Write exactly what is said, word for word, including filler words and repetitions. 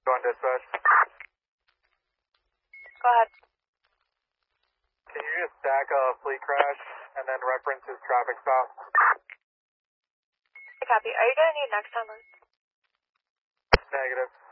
Go on dispatch. Go ahead. Can you just stack a fleet crash and then reference his traffic stop? Copy. Are you going to need next time? Negative.